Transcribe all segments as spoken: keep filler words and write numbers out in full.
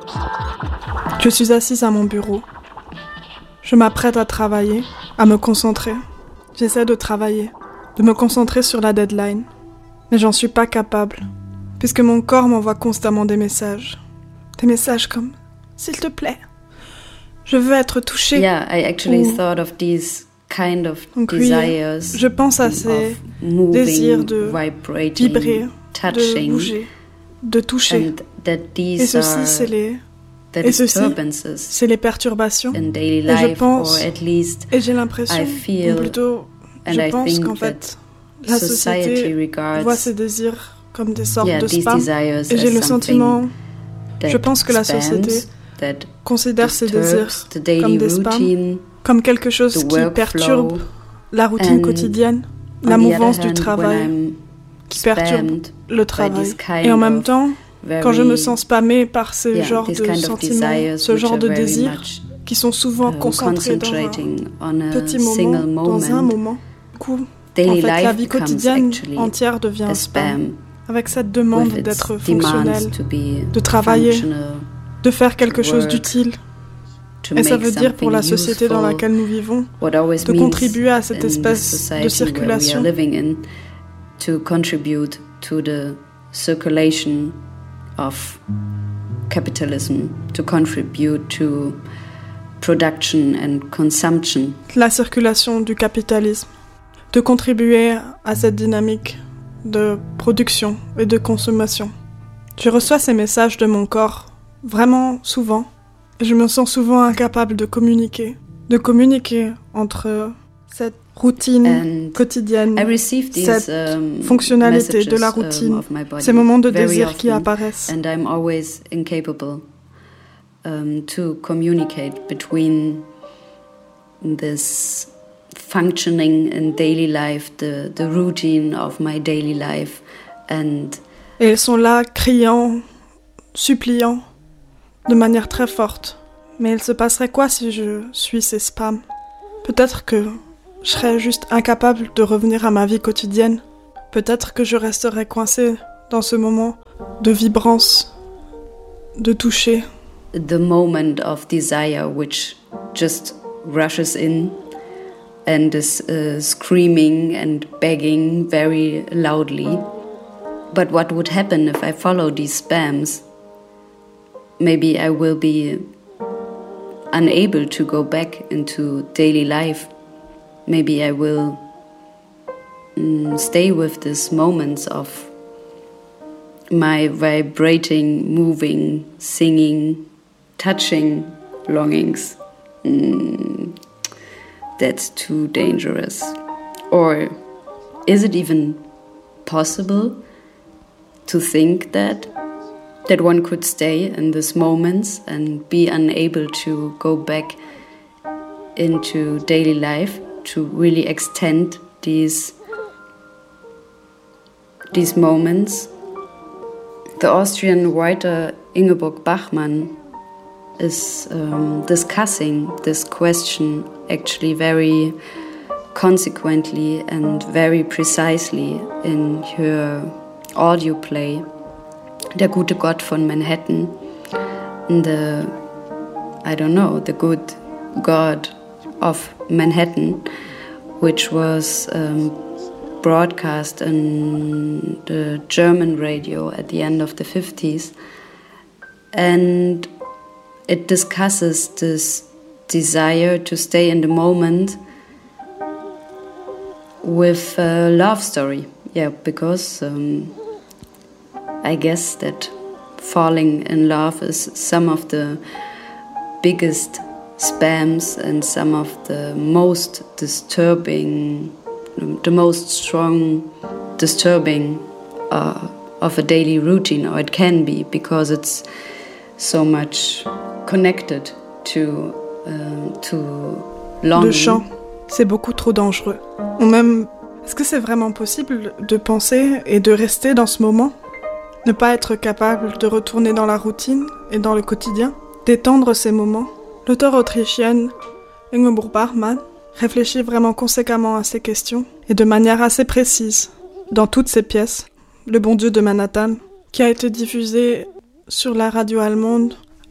Je suis assise à mon bureau. Je m'apprête à travailler, à me concentrer. J'essaie de travailler, de me concentrer sur la deadline. Mais j'en suis pas capable, puisque mon corps m'envoie constamment des messages. Des messages comme « S'il te plaît, je veux être touchée ». Yeah, I actually Ou... thought of these kind of Donc, desires. Oui, je pense à ces moving, désirs de vibrer, touching, de bouger, de toucher. Et ceci, c'est les... Et ceci, c'est les perturbations. Et je pense, et j'ai l'impression, ou plutôt, je pense qu'en fait, la société voit ces désirs comme des sortes yeah, de spam. Et j'ai le sentiment, je pense que la société considère ces désirs comme des spams, comme quelque chose qui perturbe la routine quotidienne, la mouvance du travail, qui perturbe le travail. Et en même temps, quand je me sens spammée par ce yeah, genre de sentiments, ce genre de désirs, qui sont souvent uh, concentrés dans un petit moment, moment, dans un moment, du coup, en fait, la vie quotidienne entière devient spam, avec cette demande d'être fonctionnel, de travailler, de faire quelque chose d'utile. Et ça veut dire pour la société dans laquelle nous vivons, de contribuer à cette espèce de circulation. To contribute to the circulation of capitalism, to contribute to production and consumption. La circulation du capitalisme, de contribuer à cette dynamique de production et de consommation. Je reçois ces messages de mon corps vraiment souvent, et je me sens souvent incapable de communiquer, de communiquer entre cette routine and quotidienne, cette um, fonctionnalité de la routine, um, ces moments de désir qui apparaissent. And I'm always incapable um, to communicate between this functioning in daily life, the, the routine of my daily life, and Et ils sont là, criant, suppliant, de manière très forte. Mais il se passerait quoi si je suis ces spams ? Peut-être que je serais juste incapable de revenir à ma vie quotidienne. Peut-être que je resterais coincée dans ce moment de vibrance, de toucher. The moment of desire which just rushes in and is uh, screaming and begging very loudly. But what would happen if I follow these spams? Maybe I will be unable to go back into daily life. Maybe I will mm, stay with these moments of my vibrating, moving, singing, touching longings. Mm, that's too dangerous. Or is it even possible to think that that one could stay in these moments and be unable to go back into daily life, to really extend these these moments? The Austrian writer Ingeborg Bachmann is um, discussing this question actually very consequently and very precisely in her audio play Der gute Gott von Manhattan. The, I don't know, the good God of Manhattan, which was um, broadcast on the German radio at the end of the fifties. And it discusses this desire to stay in the moment with a love story. Yeah, because um, I guess that falling in love is some of the biggest spams and some of the most disturbing, the most strong disturbing uh, of a daily routine, or it can be, because it's so much connected to, uh, to longing. Le chant, c'est beaucoup trop dangereux. Ou même, est-ce que c'est vraiment possible de penser et de rester dans ce moment ? Ne pas être capable de retourner dans la routine et dans le quotidien, d'étendre ces moments. L'auteure autrichienne Ingeborg Bachmann réfléchit vraiment conséquemment à ces questions et de manière assez précise dans toutes ses pièces. Le bon Dieu de Manhattan, qui a été diffusé sur la radio allemande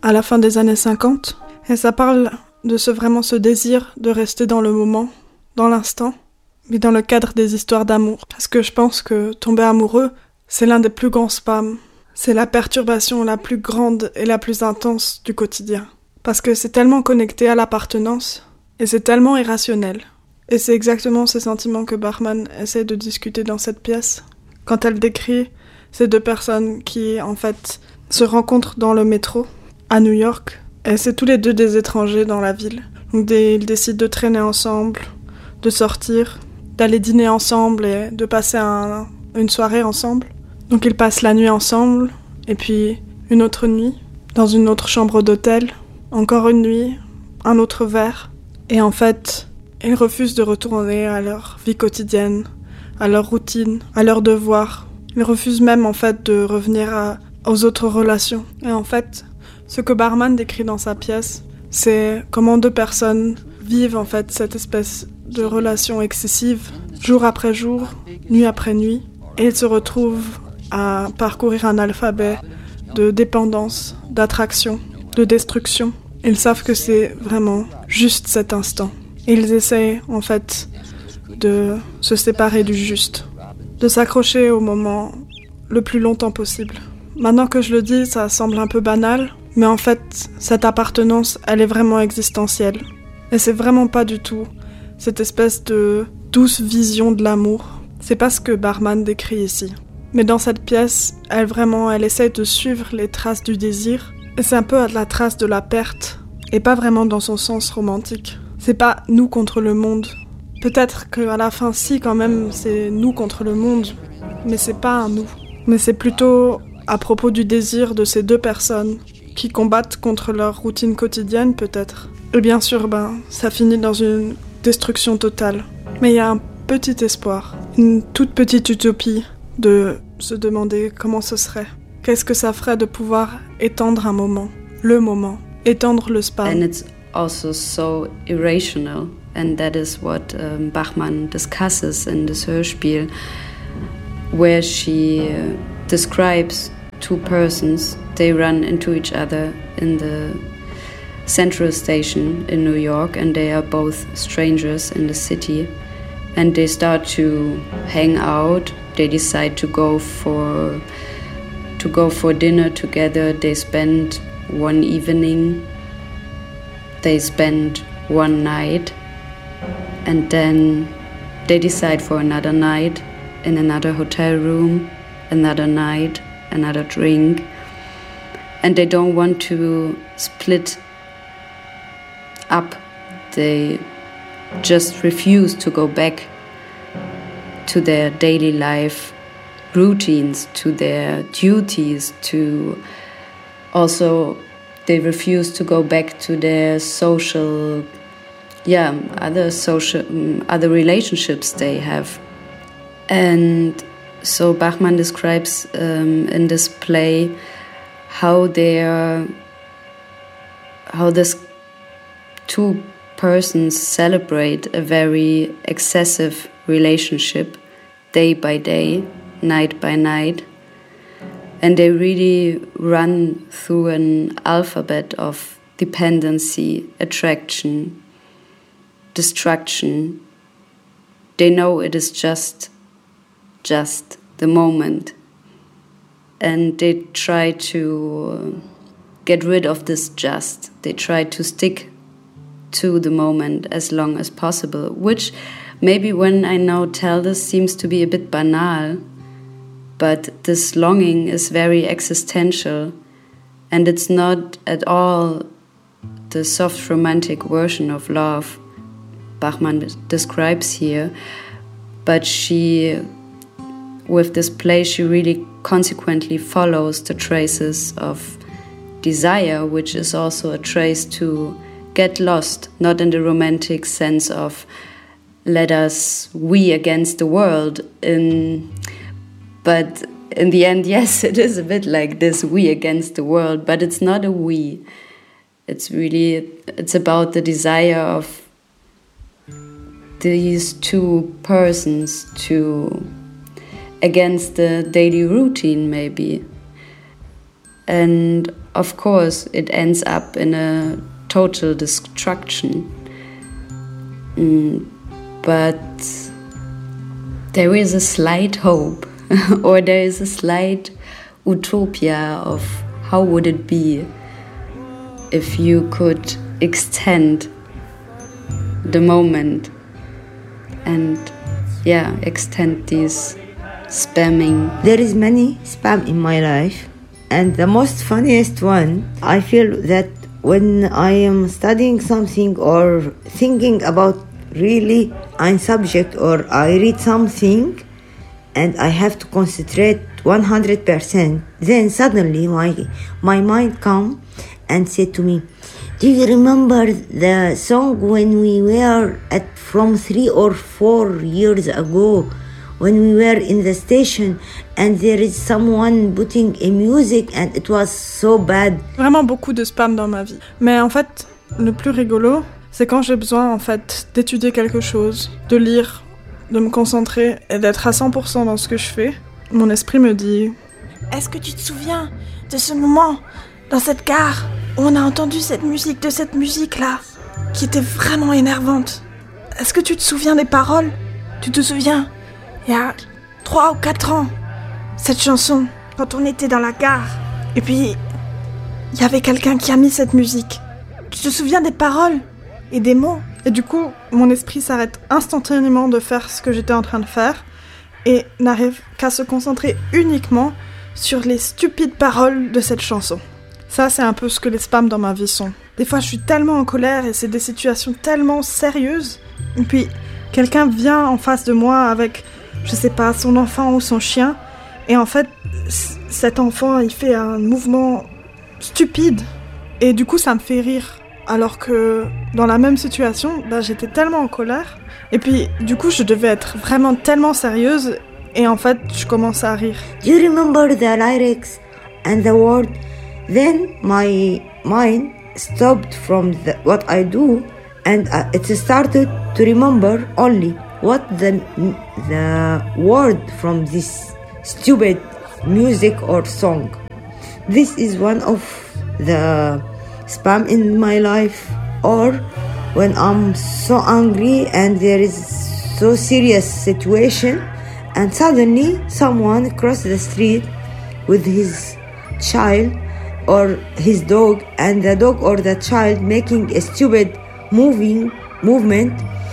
à la fin des années cinquante. Et ça parle de ce vraiment ce désir de rester dans le moment, dans l'instant, mais dans le cadre des histoires d'amour. Parce que je pense que tomber amoureux, c'est l'un des plus grands spams. C'est la perturbation la plus grande et la plus intense du quotidien. Parce que c'est tellement connecté à l'appartenance, et c'est tellement irrationnel. Et c'est exactement ces sentiments que Bachman essaie de discuter dans cette pièce. Quand elle décrit ces deux personnes qui, en fait, se rencontrent dans le métro, à New York, et c'est tous les deux des étrangers dans la ville. Donc des, ils décident de traîner ensemble, de sortir, d'aller dîner ensemble et de passer un, une soirée ensemble. Donc ils passent la nuit ensemble, et puis une autre nuit, dans une autre chambre d'hôtel, encore une nuit, un autre verre. Et en fait, ils refusent de retourner à leur vie quotidienne, à leur routine, à leurs devoirs. Ils refusent même en fait de revenir à, aux autres relations. Et en fait, ce que Barman décrit dans sa pièce, c'est comment deux personnes vivent en fait cette espèce de relation excessive, jour après jour, nuit après nuit, et ils se retrouvent à parcourir un alphabet de dépendance, d'attraction, de destruction. Ils savent que c'est vraiment juste cet instant. Et ils essayent en fait de se séparer du juste, de s'accrocher au moment le plus longtemps possible. Maintenant que je le dis, ça semble un peu banal, mais en fait, cette appartenance, elle est vraiment existentielle. Et c'est vraiment pas du tout cette espèce de douce vision de l'amour. C'est pas ce que Barman décrit ici. Mais dans cette pièce, elle vraiment, elle essaie de suivre les traces du désir. Et c'est un peu à la trace de la perte, et pas vraiment dans son sens romantique. C'est pas nous contre le monde. Peut-être qu'à la fin, si, quand même, c'est nous contre le monde, mais c'est pas un nous. Mais c'est plutôt à propos du désir de ces deux personnes qui combattent contre leur routine quotidienne, peut-être. Et bien sûr, ben, ça finit dans une destruction totale. Mais il y a un petit espoir, une toute petite utopie de se demander comment ce serait. Qu'est-ce que ça ferait de pouvoir étendre un moment, le moment, étendre le span. And it's also so irrational, and that is what um, Bachman discusses in this Hörspiel, where she uh, describes two persons. They run into each other in the Central Station in New York, and they are both strangers in the city, and they start to hang out. They decide to go for to go for dinner together. They spend one evening, they spend one night, and then they decide for another night in another hotel room, another night, another drink, and they don't want to split up. They just refuse to go back to their daily life routines, to their duties, to also they refuse to go back to their social, yeah, other social, other relationships they have. And so Bachman describes um, in this play how they are, how this two persons celebrate a very excessive relationship day by day, night by night, and they really run through an alphabet of dependency, attraction, destruction. They know it is just just the moment, and they try to get rid of this just. They try to stick to the moment as long as possible, which maybe when I now tell this seems to be a bit banal, but this longing is very existential, and it's not at all the soft romantic version of love Bachman describes here, but she, with this play, she really consequently follows the traces of desire, which is also a trace to get lost, not in the romantic sense of let us we against the world, in, but in the end, yes, it is a bit like this we against the world, but it's not a we. It's really, it's about the desire of these two persons to, against the daily routine maybe. And of course, it ends up in a total destruction. Mm, but there is a slight hope, or there is a slight utopia of how would it be if you could extend the moment and, yeah, extend these spamming. There is many spam in my life, and the most funniest one, I feel that when I am studying something or thinking about really a subject, or I read something and I have to concentrate one hundred percent, then suddenly my my mind come and said to me, do you remember the song when we were at from three or four years ago, when we were in the station and there is someone putting a music and it was so bad. Vraiment beaucoup de spam dans ma vie. Mais en fait, le plus rigolo, c'est quand j'ai besoin en fait d'étudier quelque chose, de lire, de me concentrer et d'être à cent pour cent dans ce que je fais. Mon esprit me dit: est-ce que tu te souviens de ce moment dans cette gare où on a entendu cette musique, de cette musique-là, qui était vraiment énervante? Est-ce que tu te souviens des paroles? Tu te souviens, il y a trois ou quatre ans, cette chanson, quand on était dans la gare, et puis il y avait quelqu'un qui a mis cette musique. Tu te souviens des paroles et des mots? Et du coup, mon esprit s'arrête instantanément de faire ce que j'étais en train de faire et n'arrive qu'à se concentrer uniquement sur les stupides paroles de cette chanson. Ça, c'est un peu ce que les spams dans ma vie sont. Des fois, je suis tellement en colère et c'est des situations tellement sérieuses. Et puis, quelqu'un vient en face de moi avec, je sais pas, son enfant ou son chien. Et en fait, c- cet enfant, il fait un mouvement stupide. Et du coup, ça me fait rire. Alors que dans la même situation, bah, j'étais tellement en colère. Et puis, du coup, je devais être vraiment tellement sérieuse. Et en fait, je commence à rire. Do you remember the lyrics and the word? Then my mind stopped from the, what I do, and uh, it started to remember only what the the word from this stupid music or song. This is one of the spam in my life, or when I'm so angry and there is so serious situation, and suddenly someone across the street with his child or his dog, and the dog or the child making a stupid moving movement,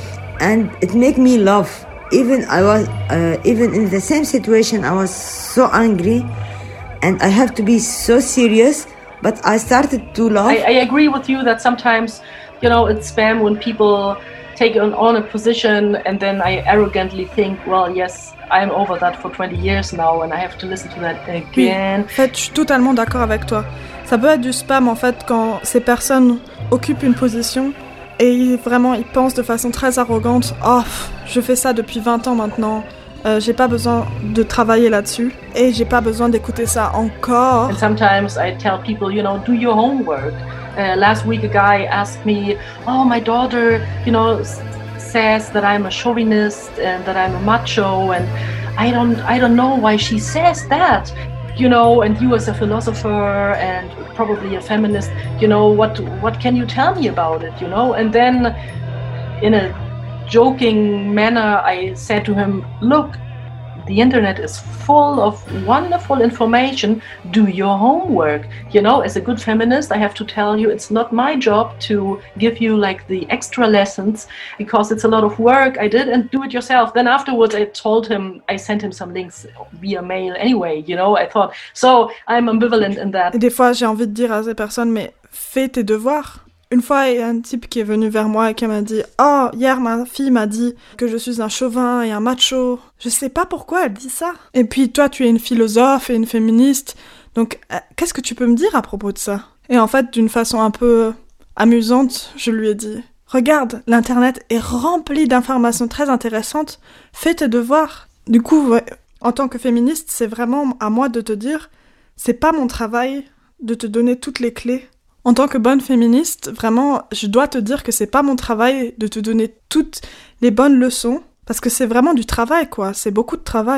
and it make me laugh. Even I was uh, even in the same situation, I was so angry and I have to be so serious, but I started to laugh. I, I agree with you that sometimes, you know, it's spam when people take on, on a position and then I arrogantly think, well, yes, I'm over that for twenty years now and I have to listen to that again. Oui, en fait, je suis totalement d'accord avec toi. Ça peut être du spam, en fait, quand ces personnes occupent une position et ils, vraiment, ils pensent de façon très arrogante « Oh, je fais ça depuis vingt ans maintenant, euh, j'ai pas besoin de travailler là-dessus et j'ai pas besoin d'écouter ça encore. » And sometimes I tell people, you know, do your homework. Uh, last week a guy asked me, oh, my daughter, you know, s- says that I'm a chauvinist and that I'm a macho, and I don't I don't know why she says that, you know, and you as a philosopher and probably a feminist, you know, what what can you tell me about it, you know? And then in a joking manner I said to him, look, the internet is full of wonderful information. Do your homework. You know, as a good feminist, I have to tell you, it's not my job to give you like the extra lessons because it's a lot of work. I did, and do it yourself. Then afterwards, I told him, I sent him some links via mail anyway, you know, I thought. So I'm ambivalent in that. Et des fois, j'ai envie de dire à ces personnes, mais fais tes devoirs. Une fois, il y a un type qui est venu vers moi et qui m'a dit « Oh, hier, ma fille m'a dit que je suis un chauvin et un macho. Je sais pas pourquoi elle dit ça. Et puis toi, tu es une philosophe et une féministe. Donc, euh, qu'est-ce que tu peux me dire à propos de ça ?» Et en fait, d'une façon un peu amusante, je lui ai dit « Regarde, l'internet est rempli d'informations très intéressantes. Fais tes devoirs. » Du coup, ouais, en tant que féministe, c'est vraiment à moi de te dire « C'est pas mon travail de te donner toutes les clés. » En tant que bonne féministe, vraiment, je dois te dire que c'est pas mon travail de te donner toutes les bonnes leçons, parce que c'est vraiment du travail, quoi. C'est beaucoup de travail.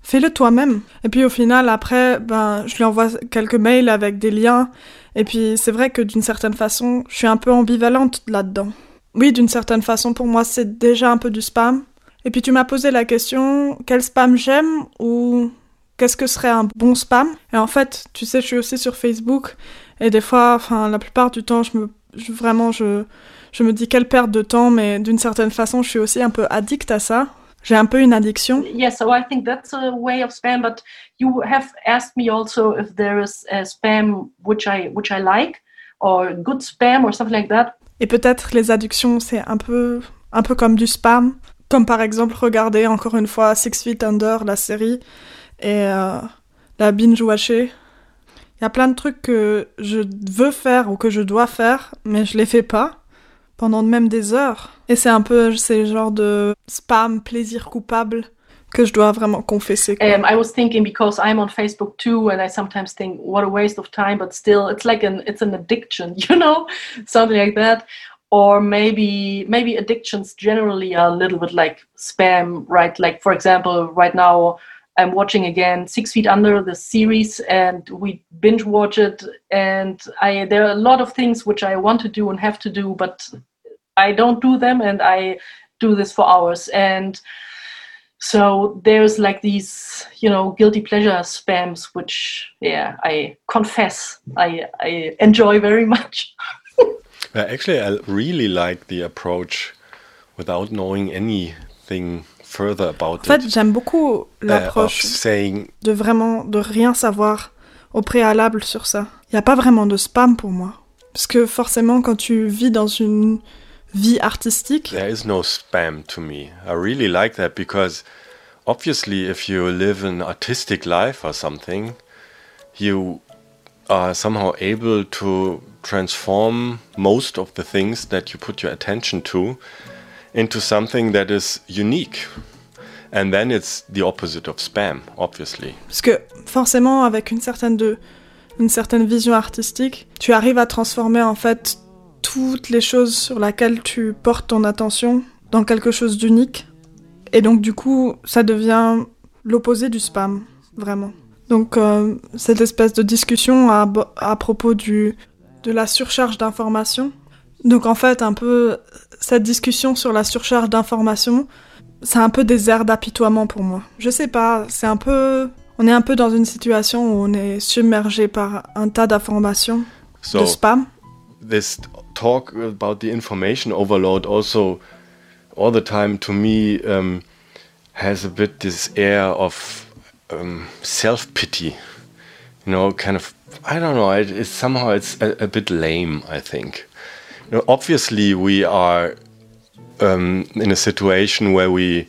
fais-le toi-même. Et puis au final, après, ben, je lui envoie quelques mails avec des liens. Et puis c'est vrai que d'une certaine façon, je suis un peu ambivalente là-dedans. Oui, d'une certaine façon, pour moi, c'est déjà un peu du spam. Et puis tu m'as posé la question, quel spam j'aime ou qu'est-ce que serait un bon spam? Et en fait, tu sais, je suis aussi sur Facebook. Et des fois, enfin, la plupart du temps, je me, je, vraiment, je, je me dis quelle perte de temps. Mais d'une certaine façon, je suis aussi un peu addict à ça. J'ai un peu une addiction. Yes, so I think that's a way of spam. But you have asked me also if there is a spam which I which I like, or good spam or something like that. Et peut-être les addictions, c'est un peu un peu comme du spam, comme par exemple regarder encore une fois Six Feet Under, la série, et euh, la binge-watcher. Il y a plein de trucs que je veux faire ou que je dois faire, mais je les fais pas. Pendant même des heures. Et c'est un peu ces genres de spam, plaisir coupable que je dois vraiment confesser. Um, I was thinking because I'm on Facebook too, and I sometimes think what a waste of time, but still it's like an it's an addiction, you know, something like that. Or maybe maybe addictions generally are a little bit like spam, right? Like for example, right now I'm watching again Six Feet Under, the series, and we binge watch it. And I there are a lot of things which I want to do and have to do, but I don't do them, and I do this for hours. And so there's like these, you know, guilty pleasure spams, which, yeah, I confess I, I enjoy very much. uh, actually, I really like the approach without knowing anything further about it. En fait, j'aime beaucoup l'approche uh, saying... de vraiment de rien savoir au préalable sur ça. Il n'y a pas vraiment de spam pour moi. Parce que forcément, quand tu vis dans une vie artistique... There is no spam to me. I really like that because obviously if you live an artistic life or something, you are somehow able to transform most of the things that you put your attention to into something that is unique. And then it's the opposite of spam, obviously. Parce que forcément, avec une certaine, de, une certaine vision artistique, tu arrives à transformer en fait toutes les choses sur lesquelles tu portes ton attention dans quelque chose d'unique. Et donc du coup, ça devient l'opposé du spam, vraiment. Donc euh, cette espèce de discussion à, à propos du, de la surcharge d'informations. Donc en fait, un peu, cette discussion sur la surcharge d'informations, c'est un peu des airs d'apitoiement pour moi. Je sais pas, c'est un peu... On est un peu dans une situation où on est submergé par un tas d'informations, so, de spam. This talk about the information overload also all the time to me um, has a bit this air of um, self-pity. You know, kind of, I don't know, it, it's somehow it's a, a bit lame, I think. You know, obviously we are um, in a situation where we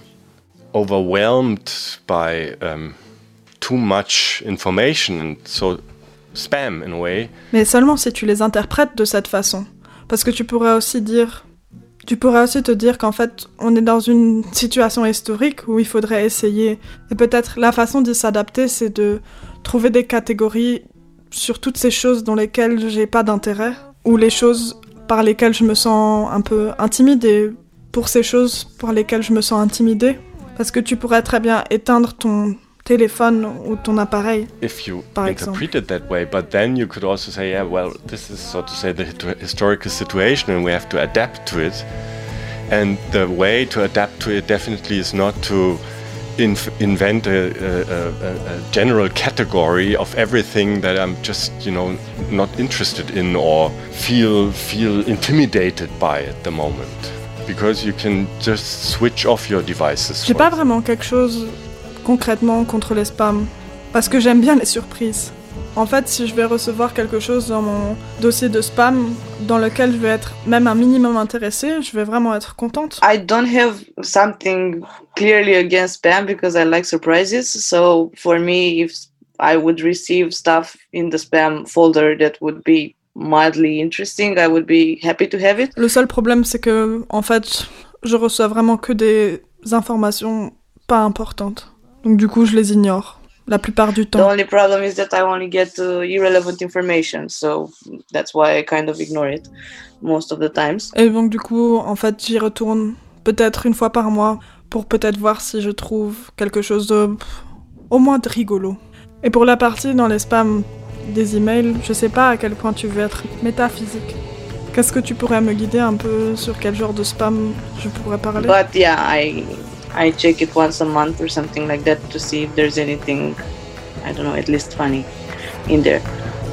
overwhelmed by um, too much information and so spam in a way. Mais seulement si tu les interprètes de cette façon. Parce que tu pourrais aussi dire, tu pourrais aussi te dire qu'en fait, on est dans une situation historique où il faudrait essayer. Et peut-être la façon d'y s'adapter, c'est de trouver des catégories sur toutes ces choses dans lesquelles j'ai pas d'intérêt, ou les choses par lesquelles je me sens un peu intimidée, pour ces choses par lesquelles je me sens intimidée. Parce que tu pourrais très bien éteindre ton téléphone ou ton appareil, if you par interpret exemple. it that way, but then you could also say, yeah, well, this is so to say the historical situation and we have to adapt to it. And the way to adapt to it definitely is not to inf- invent a, a, a, a general category of everything that I'm just, you know, not interested in or feel feel intimidated by at the moment. Because you can just switch off your devices. J'ai pas vraiment quelque chose concrètement contre les spams, parce que j'aime bien les surprises. En fait, si je vais recevoir quelque chose dans mon dossier de spam dans lequel je vais être même un minimum intéressée, je vais vraiment être contente. I don't have something clearly against spam because I like surprises. So for me, if I would receive stuff in the spam folder that would be mildly interesting, I would be happy to have it. Le seul problème, c'est que, en fait, je reçois vraiment que des informations pas importantes. Donc du coup, je les ignore la plupart du temps. The only problem is that I only get uh, irrelevant information, so that's why I kind of ignore it most of the times. Et donc du coup, en fait, j'y retourne peut-être une fois par mois pour peut-être voir si je trouve quelque chose de au moins de rigolo. Et pour la partie dans les spams des emails, je sais pas à quel point tu veux être métaphysique. Qu'est-ce que tu pourrais me guider un peu sur quel genre de spam je pourrais parler? But yeah, I I check it once a month or something like that to see if there's anything, I don't know, at least funny in there.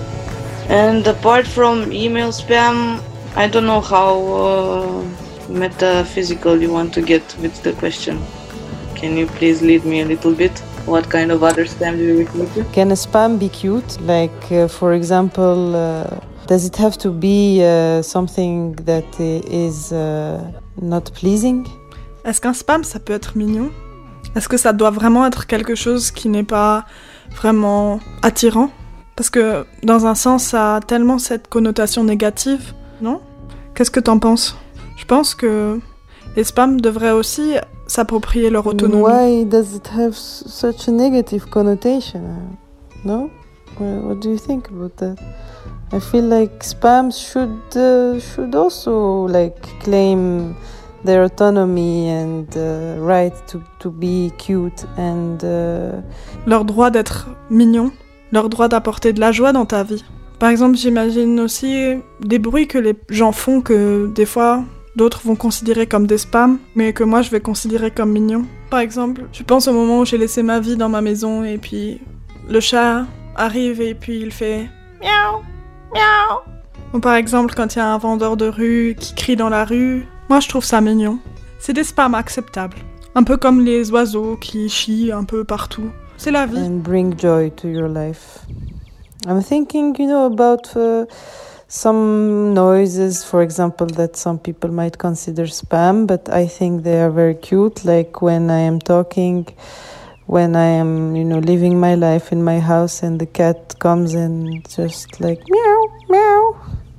And apart from email spam, I don't know how uh, metaphysical you want to get with the question. Can you please lead me a little bit? What kind of other spam do you refer to? Can a spam be cute? Like, uh, for example, uh, does it have to be uh, something that is uh, not pleasing? Est-ce qu'un spam, ça peut être mignon? Est-ce que ça doit vraiment être quelque chose qui n'est pas vraiment attirant? Parce que, dans un sens, ça a tellement cette connotation négative, non? Qu'est-ce que t'en penses? Je pense que les spams devraient aussi s'approprier leur autonomie. Why does it have such a negative connotation? No? What do you think about that? I feel like spams should uh, should also like claim their autonomy and uh, right to to be cute and uh... leur droit d'être mignon, leur droit d'apporter de la joie dans ta vie. Par exemple, j'imagine aussi des bruits que les gens font que des fois d'autres vont considérer comme des spams, mais que moi je vais considérer comme mignons. Par exemple, je pense au moment où j'ai laissé ma vie dans ma maison et puis le chat arrive et puis il fait miaou, miaou. Ou par exemple quand il y a un vendeur de rue qui crie dans la rue, moi je trouve ça mignon. C'est des spams acceptables. Un peu comme les oiseaux qui chient un peu partout. C'est la vie. And bring joy to your life. I'm thinking, you know, about uh, some noises, for example, that some people might consider spam, but I think they are very cute, like when I am talking, when I am, you know, living my life in my house and the cat comes and just like meow, meow.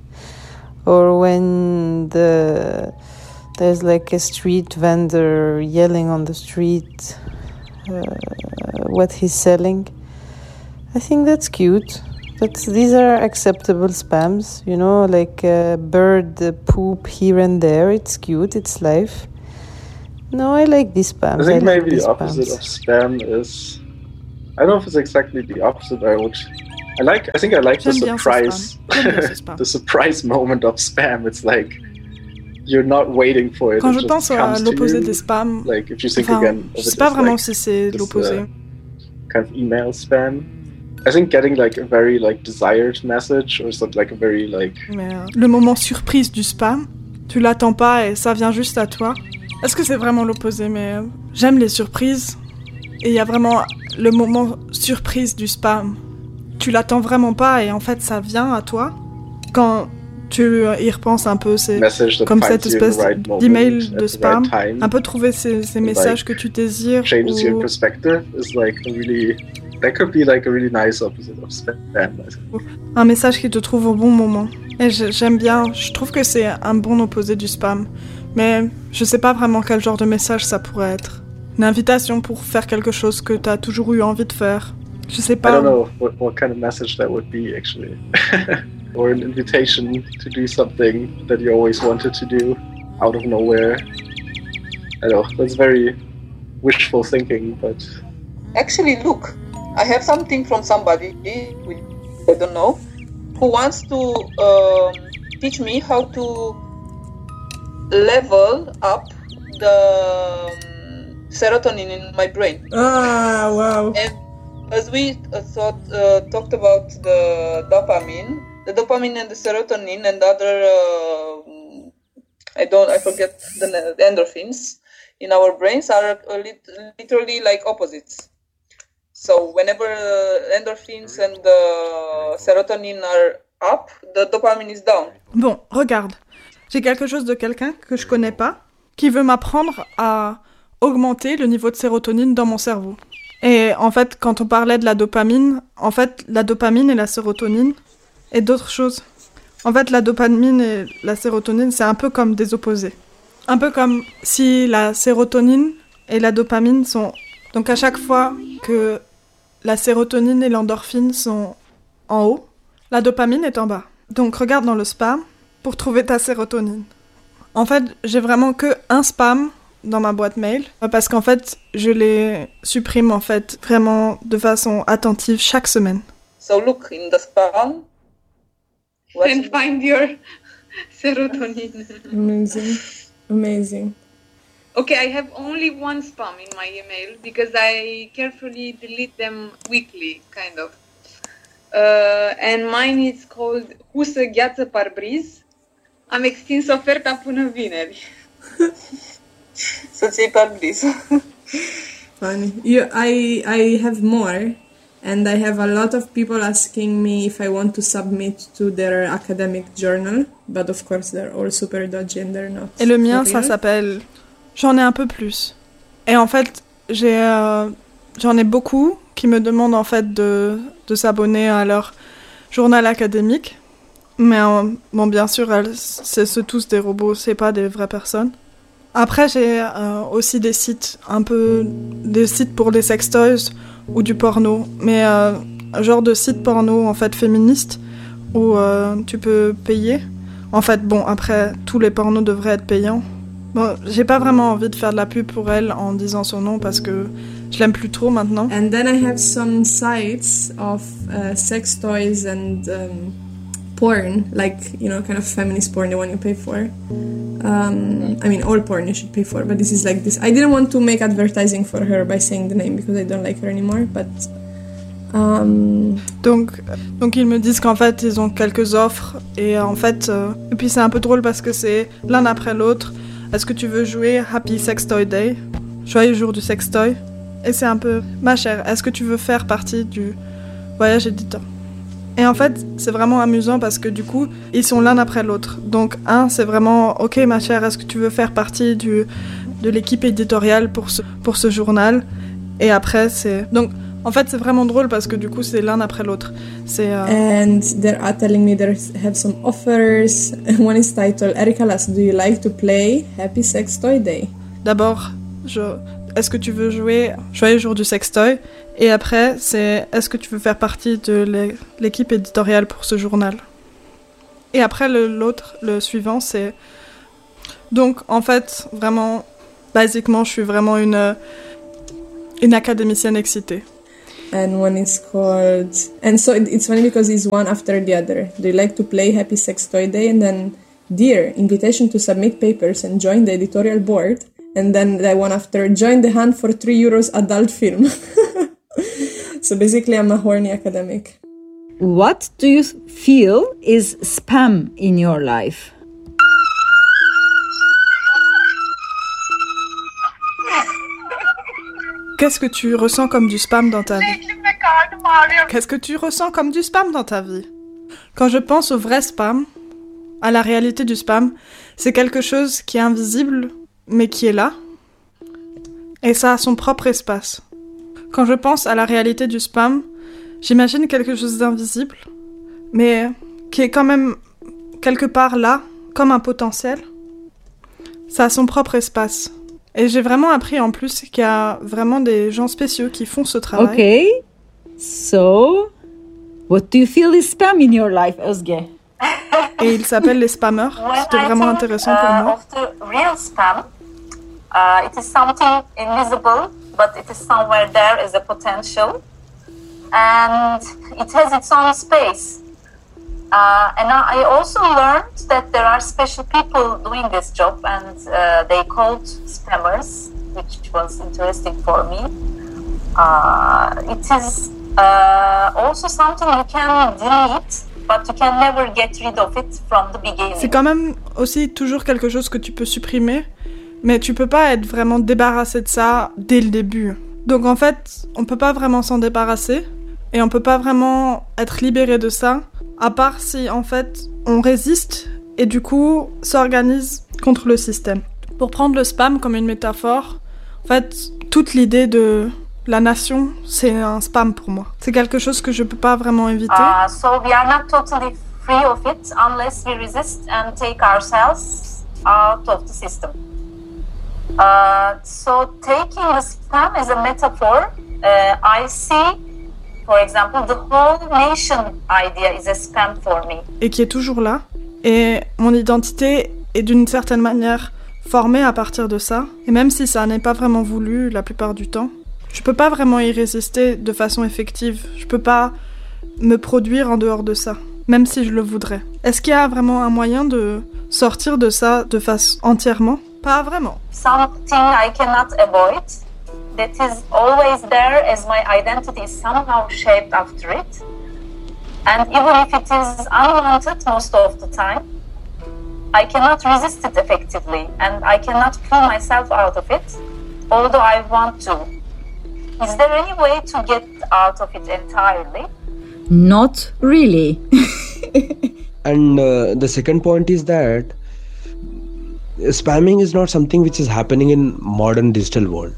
Or when the there's like a street vendor yelling on the street uh, what he's selling. I think that's cute. But these are acceptable spams, you know, like a bird poop here and there. It's cute, it's life. No, I like these spams. I think I maybe like the opposite spams. of spam is... I don't know if it's exactly the opposite. I would... I like. I think I like the surprise, the surprise moment of spam. It's like you're not waiting for it. Quand it je pense à l'opposé des spams, like if you think enfin, again, je sais pas vraiment like si c'est l'opposé. Uh, kind of email spam. I think getting like a very like desired message or something like a very like. Mais euh, le moment surprise du spam, tu l'attends pas et ça vient juste à toi. Est-ce que c'est vraiment l'opposé? Mais euh, j'aime les surprises et il y a vraiment le moment surprise du spam. Tu l'attends vraiment pas et en fait ça vient à toi. Quand tu y repenses un peu, c'est comme cette espèce right d'email de spam, right un peu trouver ces, ces messages like, que tu désires. Changes ou... your perspective is like a really, that could be like a really nice opposite of spam. Un message qui te trouve au bon moment. Et j'aime bien, je trouve que c'est un bon opposé du spam. Mais je sais pas vraiment quel genre de message ça pourrait être. Une invitation pour faire quelque chose que t'as toujours eu envie de faire. Je sais pas. I don't know what, what kind of message that would be actually. Or an invitation to do something that you always wanted to do out of nowhere. I know, that's very wishful thinking, but... Actually, look, I have something from somebody, which I don't know, who wants to um, teach me how to level up the um, serotonin in my brain. Ah, wow. And as we uh, thought, uh, talked about the dopamine, the dopamine and the serotonin and other, uh, I don't, I forget the, the endorphins in our brains are uh, lit- literally like opposites. So whenever uh, endorphins and the serotonin are up, the dopamine is down. Bon, regarde, j'ai quelque chose de quelqu'un que je connais pas qui veut m'apprendre à augmenter le niveau de sérotonine dans mon cerveau. Et en fait, quand on parlait de la dopamine, en fait, la dopamine et la sérotonine et d'autres choses. En fait, la dopamine et la sérotonine, c'est un peu comme des opposés. Un peu comme si la sérotonine et la dopamine sont... Donc à chaque fois que la sérotonine et l'endorphine sont en haut, la dopamine est en bas. Donc regarde dans le spam pour trouver ta sérotonine. En fait, j'ai vraiment que un spam dans ma boîte mail parce qu'en fait, je les supprime en fait vraiment de façon attentive chaque semaine. So look in the spam and find your serotonin. Amazing, amazing. Okay, I have only one spam in my email because I carefully delete them weekly, kind of. Uh, and mine is called Husă gheață parbriz. Am extins oferta până vineri. Să-ți iei parbriz. Funny. You, I, I have more, and I have a lot of people asking me if I want to submit to their academic journal, but of course they're all super dodgy and they're not. Et le mien, ça s'appelle J'en ai un peu plus. Et en fait, j'ai, euh, j'en ai beaucoup qui me demandent en fait de, de s'abonner à leur journal académique. Mais euh, bon, bien sûr, elles, c'est, c'est tous des robots, c'est pas des vraies personnes. Après, j'ai euh, aussi des sites, un peu des sites pour des sextoys ou du porno. Mais euh, genre de site porno en fait féministe où euh, tu peux payer. En fait, bon, après, tous les pornos devraient être payants. Bon, j'ai pas vraiment envie de faire de la pub pour elle en disant son nom parce que je l'aime plus trop maintenant. And then I have some sites of uh, sex toys and um, porn, like, you know, kind of feminist porn, the one you pay for. Um, I mean, all porn you should pay for, but this is like this. I didn't want to make advertising for her by saying the name because I don't like her anymore, but... Um... Donc, donc ils me disent qu'en fait, ils ont quelques offres et en fait... Euh, et puis c'est un peu drôle parce que c'est l'un après l'autre. Est-ce que tu veux jouer Happy Sextoy Day, joyeux jour du sextoy? Et c'est un peu, ma chère, est-ce que tu veux faire partie du voyage éditeur? Et en fait, c'est vraiment amusant parce que du coup, ils sont l'un après l'autre. Donc un, c'est vraiment, ok ma chère, est-ce que tu veux faire partie du, de l'équipe éditoriale pour ce, pour ce journal? Et après, c'est... Donc, en fait, c'est vraiment drôle parce que du coup, c'est l'un après l'autre. C'est, euh... And they are telling me they have some offers. One is titled, Erika Lass, do you like to play Happy Sextoy Day? D'abord, je... est-ce que tu veux jouer Joyeux jour du sextoy? Et après, c'est est-ce que tu veux faire partie de l'équipe éditoriale pour ce journal? Et après, le, l'autre, le suivant, c'est... Donc, en fait, vraiment, basiquement, je suis vraiment une, une académicienne excitée. And one is called... And so it's funny because it's one after the other. Do you like to play Happy Sextoy Day? And then, dear, invitation to submit papers and join the editorial board. And then the one after, join the hunt for three euros adult film. So basically I'm a horny academic. What do you feel is spam in your life? Qu'est-ce que tu ressens comme du spam dans ta vie? Qu'est-ce que tu ressens comme du spam dans ta vie? Quand je pense au vrai spam, à la réalité du spam, c'est quelque chose qui est invisible, mais qui est là, et ça a son propre espace. Quand je pense à la réalité du spam, j'imagine quelque chose d'invisible, mais qui est quand même quelque part là, comme un potentiel. Ça a son propre espace. Et j'ai vraiment appris en plus qu'il y a vraiment des gens spéciaux qui font ce travail. Okay, so what do you feel is spam in your life, Özge? Et ils s'appellent les spammers. C'était vraiment intéressant pour moi. Of the real spam, uh, it is something invisible, but it is somewhere there as a potential, and it has its own space. Uh, and I also learned that there are special people doing this job, and uh, they called spammers, which was interesting for me. Uh, it is uh, also something you can delete, but you can never get rid of it from the beginning. C'est quand même aussi toujours quelque chose que tu peux supprimer, mais tu peux pas être vraiment débarrassé de ça dès le début. Donc en fait, on peut pas vraiment s'en débarrasser, et on peut pas vraiment être libéré de ça, à part si, en fait, on résiste et du coup, s'organise contre le système. Pour prendre le spam comme une métaphore, en fait, toute l'idée de la nation, c'est un spam pour moi. C'est quelque chose que je peux pas vraiment éviter. Uh, so we are not totally free of it unless we resist and take ourselves out of the system. Uh, so taking the spam as a metaphor, uh, I see, for example, the whole nation idea is a spam for me. Et qui est toujours là. Et mon identité est d'une certaine manière formée à partir de ça. Et même si ça n'est pas vraiment voulu la plupart du temps, je peux pas vraiment y résister de façon effective. Je peux pas me produire en dehors de ça, même si je le voudrais. Est-ce qu'il y a vraiment un moyen de sortir de ça de face entièrement? Pas vraiment. Something I cannot avoid, that is always there as my identity is somehow shaped after it. And even if it is unwanted most of the time, I cannot resist it effectively and I cannot pull myself out of it, although I want to. Is there any way to get out of it entirely? Not really. And uh, the second point is that spamming is not something which is happening in modern digital world.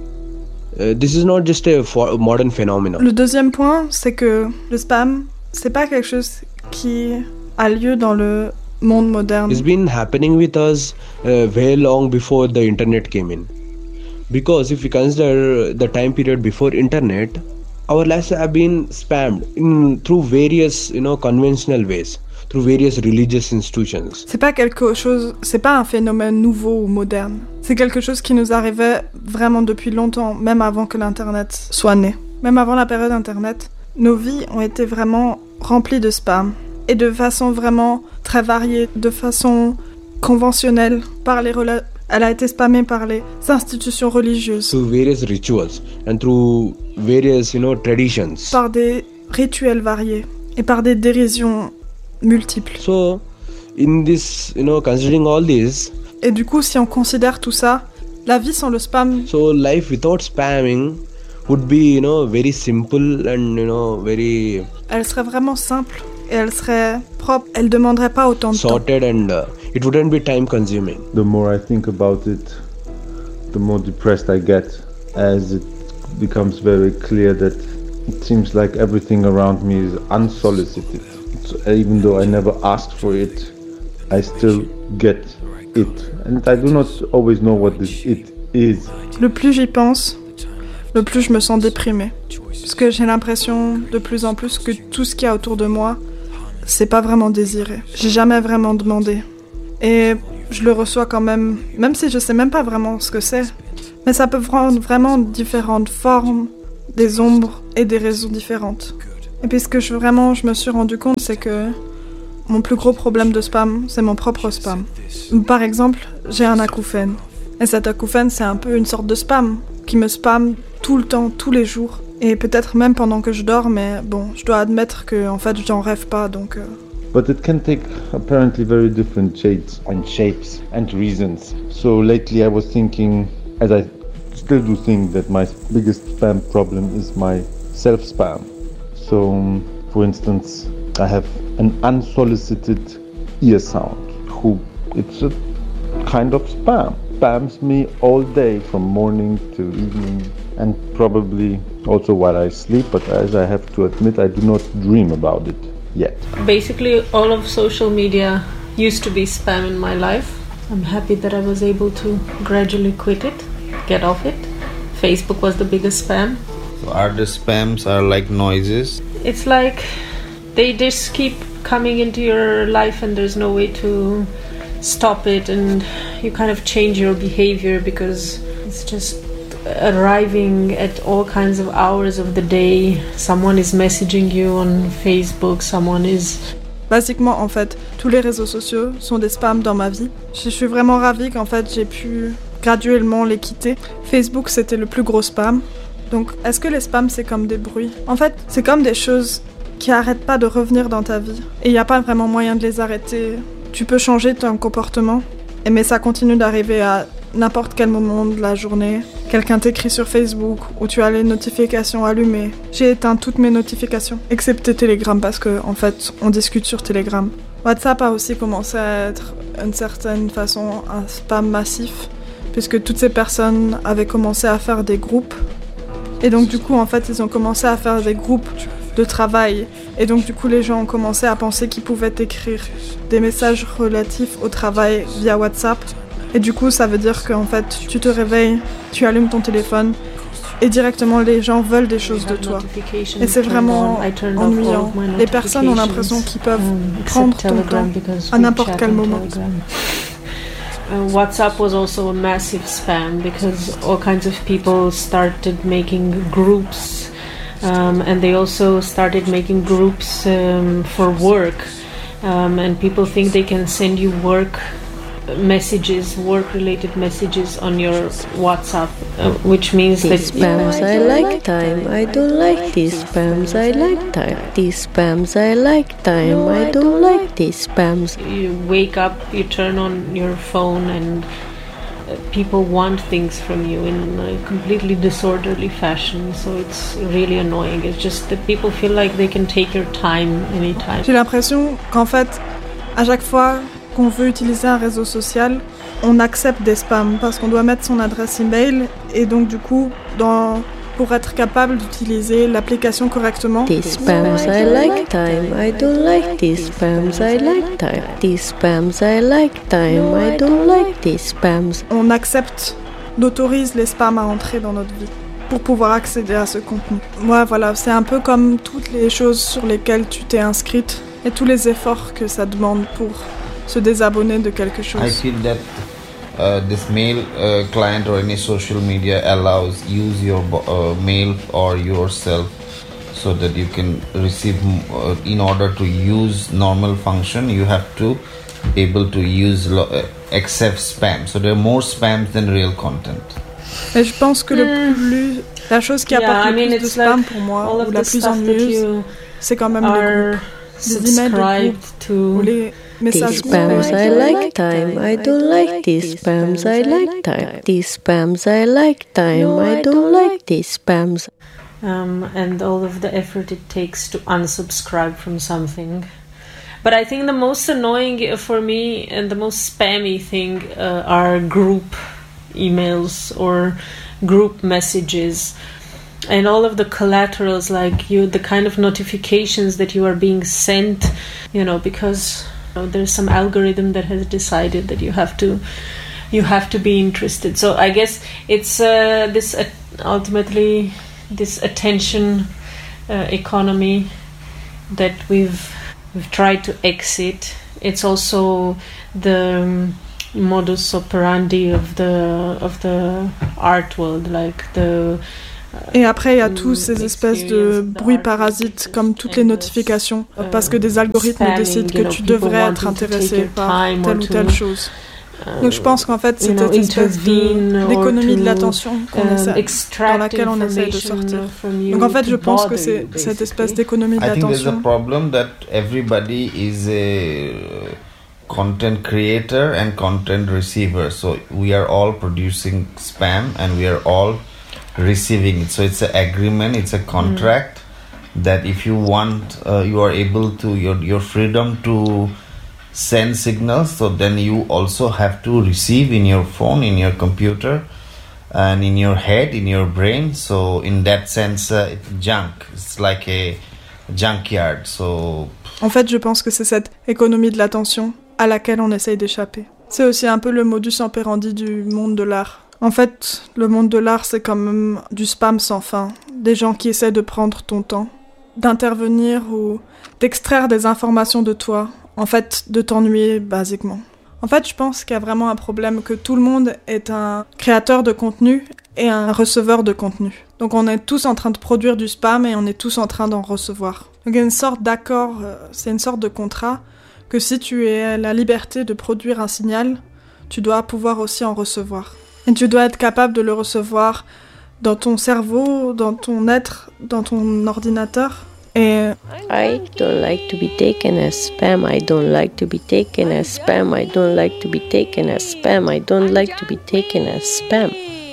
Uh, this is not just a for- modern phenomenon. Le deuxième point, c'est que le spam, c'est pas quelque chose qui a lieu dans le monde moderne. It's been happening with us uh, very long before the internet came in. Because if we consider the time period before internet, our lives have been spammed in through various, you know, conventional ways, through various religious institutions. C'est pas quelque chose, c'est pas un phénomène nouveau ou moderne. C'est quelque chose qui nous arrivait vraiment depuis longtemps, même avant que l'internet soit né. Même avant la période internet, nos vies ont été vraiment remplies de spam. Et de façon vraiment très variée, de façon conventionnelle, par les rela- elle a été spammée par les institutions religieuses. Through various rituals and through various, you know, traditions. Par des rituels variés et par des dérisions multiples. So, in this, you know, considering all this. Et du coup, si on considère tout ça, la vie sans le spam. So, life without spamming would be, you know, very simple and, you know, very. Elle serait vraiment simple. Et elle serait propre, elle demanderait pas autant de sorted temps. and uh, it wouldn't be time consuming. The more I think about it, the more depressed I get, as it becomes very clear that it seems like everything around me is unsolicited. So even though I never asked for it, I still get it. And I do not always know what this it is. Le plus j'y pense, le plus je me sens déprimée. Parce que j'ai l'impression de plus en plus que tout ce qu'il y a autour de moi, c'est pas vraiment désiré. J'ai jamais vraiment demandé. Et je le reçois quand même, même si je sais même pas vraiment ce que c'est. Mais ça peut prendre vraiment différentes formes, des ombres et des raisons différentes. Et puis ce que je, vraiment je me suis rendu compte, c'est que mon plus gros problème de spam, c'est mon propre spam. Par exemple, j'ai un acouphène. Et cet acouphène, c'est un peu une sorte de spam, qui me spamme tout le temps, tous les jours. Et peut-être même pendant que je dors, mais bon, je dois admettre que en fait, j'en rêve pas, donc... Euh... But it can take apparently very different shades and shapes and reasons. So lately I was thinking, as I still do think, that my biggest spam problem is my self-spam. So, um, for instance, I have an unsolicited ear sound, who it's a kind of spam. Spams me all day from morning to evening and probably also while I sleep, but as I have to admit, I do not dream about it yet. Basically, all of social media used to be spam in my life. I'm happy that I was able to gradually quit it, get off it. Facebook was the biggest spam. So are the spams are like noises? It's like they just keep coming into your life and there's no way to stop it, and you kind of change your behavior because it's just arriving at all kinds of hours of the day. Someone is messaging you on Facebook, someone is... Basiquement, en fait, tous les réseaux sociaux sont des spams dans ma vie. Je suis vraiment ravie qu'en fait, j'ai pu graduellement les quitter. Facebook, c'était le plus gros spam. Donc, est-ce que les spams, c'est comme des bruits? En fait, c'est comme des choses qui arrêtent pas de revenir dans ta vie. Et il n'y a pas vraiment moyen de les arrêter. Tu peux changer ton comportement, mais ça continue d'arriver à n'importe quel moment de la journée. Quelqu'un t'écrit sur Facebook ou tu as les notifications allumées. J'ai éteint toutes mes notifications, excepté Telegram parce que en fait, on discute sur Telegram. WhatsApp a aussi commencé à être, d'une certaine façon, un spam massif, puisque toutes ces personnes avaient commencé à faire des groupes. Et donc du coup, en fait, ils ont commencé à faire des groupes de travail. Et donc du coup, les gens ont commencé à penser qu'ils pouvaient écrire des messages relatifs au travail via WhatsApp. Et du coup, ça veut dire qu'en fait, tu te réveilles, tu allumes ton téléphone et directement les gens veulent des choses de toi. Et c'est vraiment ennuyant. Les personnes ont l'impression qu'ils peuvent prendre ton temps à n'importe quel moment. uh, WhatsApp was also a massive spam because all kinds of people started making groups, um, and they also started making groups um, for work, um, and people think they can send you work messages, work-related messages on your WhatsApp, uh, which means these that spams I like time, I don't like these spams I like time, these spams I like time, I don't like these spams. You wake up, you turn on your phone, and uh, people want things from you in a completely disorderly fashion, so it's really annoying. It's just that people feel like they can take your time anytime. J'ai l'impression qu'en fait, à chaque fois qu'on veut utiliser un réseau social, on accepte des spams parce qu'on doit mettre son adresse email et donc du coup, dans, pour être capable d'utiliser l'application correctement. These spams I like time, I don't like these spams I like time, these spams I like time, I don't like these spams. On accepte, on autorise les spams à entrer dans notre vie pour pouvoir accéder à ce contenu. Ouais, voilà, c'est un peu comme toutes les choses sur lesquelles tu t'es inscrite et tous les efforts que ça demande pour se désabonner de quelque chose. I feel that uh, this mail uh, client or any social media allows use your uh, mail or yourself so that you can receive uh, in order to use normal function you have to able to use lo- uh, accept spam, so there are more spams than real content. Et je pense que le plus, la chose qui apporte yeah, le I mean, plus de spam like pour moi ou la plus stuff ennuyeuse, c'est quand même les groupes. Les emails de groupe ou les messages. These spams I like time, I don't like these spams I like time, these spams I like time, I don't like these spams. Um, and all of the effort it takes to unsubscribe from something. But I think the most annoying for me and the most spammy thing uh, are group emails or group messages. And all of the collaterals, like you, the kind of notifications that you are being sent, you know, because you know, there's some algorithm that has decided that you have to, you have to be interested. So I guess it's uh, this uh, ultimately this attention uh, economy that we've we've tried to exit. It's also the um, modus operandi of the of the art world, like the. Et après, il y a tous ces espèces de bruits parasites, comme toutes les notifications, parce que des algorithmes décident que tu devrais être intéressé par telle ou telle chose. Donc je pense qu'en fait, c'est cette espèce de, d'économie de l'attention qu'on essaie, dans laquelle on essaie de sortir. Donc en fait, je pense que c'est cette espèce d'économie de l'attention. I think there's a problem that everybody is a content creator and content receiver. So we are all producing spam and we are all receiving it, so it's an agreement, it's a contract mm. that if you want uh, you are able to your your freedom to send signals, so then you also have to receive in your phone, in your computer and in your head, in your brain. So in that sense uh, it's junk, it's like a junkyard. So en fait je pense que c'est cette économie de l'attention à laquelle on essaye d'échapper. C'est aussi un peu le modus operandi du monde de l'art. En fait, le monde de l'art, c'est quand même du spam sans fin. Des gens qui essaient de prendre ton temps, d'intervenir ou d'extraire des informations de toi. En fait, de t'ennuyer, basiquement. En fait, je pense qu'il y a vraiment un problème que tout le monde est un créateur de contenu et un receveur de contenu. Donc on est tous en train de produire du spam et on est tous en train d'en recevoir. Donc il y a une sorte d'accord, c'est une sorte de contrat que si tu as la liberté de produire un signal, tu dois pouvoir aussi en recevoir. Et tu dois être capable de le recevoir dans ton cerveau, dans ton être, dans ton ordinateur. Et I don't like to be taken as spam, I don't like to be taken as spam, I don't like to be taken as spam, I don't like to be taken as spam.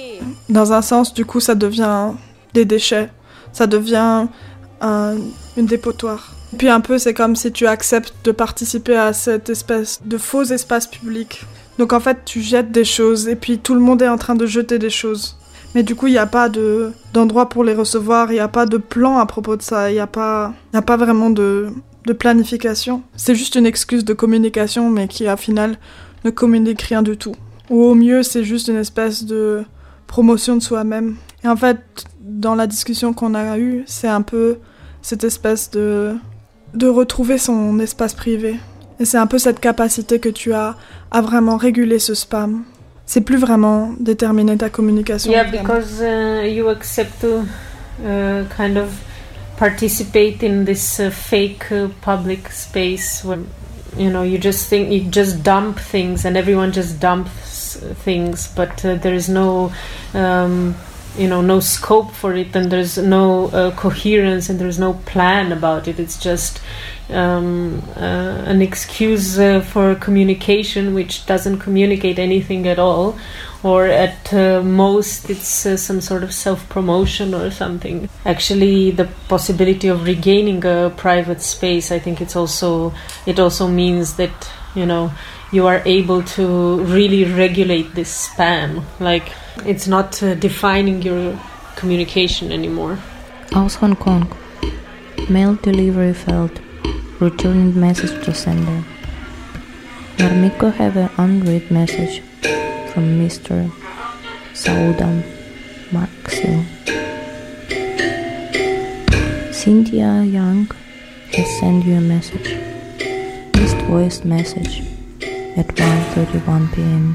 Dans un sens, du coup, ça devient des déchets, ça devient un, une dépotoir. Et puis un peu, c'est comme si tu acceptes de participer à cette espèce de faux espace public. Donc en fait, tu jettes des choses et puis tout le monde est en train de jeter des choses. Mais du coup, il n'y a pas de, d'endroit pour les recevoir, il n'y a pas de plan à propos de ça, il n'y a pas, y a pas vraiment de, de planification. C'est juste une excuse de communication, mais qui, au final, ne communique rien du tout. Ou au mieux, c'est juste une espèce de promotion de soi-même. Et en fait, dans la discussion qu'on a eue, c'est un peu cette espèce de, de retrouver son espace privé. Et c'est un peu cette capacité que tu as à vraiment réguler ce spam. C'est plus vraiment déterminer ta communication. Yeah, because uh, you accept to uh, kind of participate in this uh, fake uh, public space where, you know, you just think, you just dump things and everyone just dumps things, but uh, there is no, um, you know, no scope for it, and there's no uh, coherence, and there's no plan about it. It's just um, uh, an excuse uh, for communication which doesn't communicate anything at all, or at uh, most it's uh, some sort of self-promotion or something. Actually, the possibility of regaining a private space, I think it's also it also means that, you know, you are able to really regulate this spam. Like, it's not uh, defining your communication anymore. Aus Hong Kong. Mail delivery failed. Returning message to sender. Marmiko have an unread message from Mister Saudam Maxim. Cynthia Young has sent you a message. Missed voice message at one thirty-one p.m.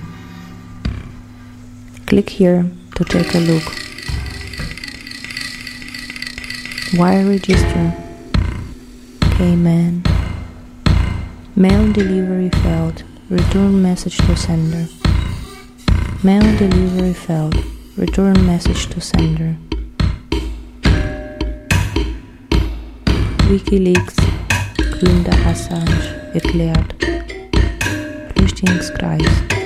Click here to take a look. Wire register. K-man. Mail delivery failed. Return message to sender. Mail delivery failed. Return message to sender. WikiLeaks. Gründer Assange erklärt. Flüchtlingskreis.